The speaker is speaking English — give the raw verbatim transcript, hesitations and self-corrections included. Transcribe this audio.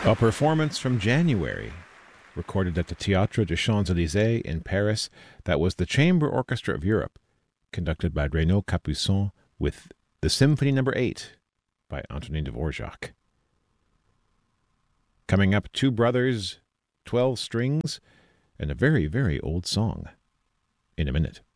A performance from January, recorded at the Théâtre des Champs-Élysées in Paris. That was the Chamber Orchestra of Europe, conducted by Renaud Capuçon, with the Symphony Number Eight by Antonin Dvorak. Coming up, Two Brothers, Twelve Strings, and a very, very old song in a minute.